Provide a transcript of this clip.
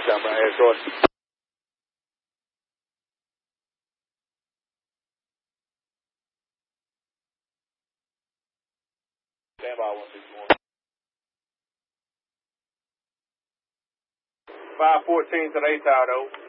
Stand by, air short. Stand by, 161. 514 to the 8th tower, though.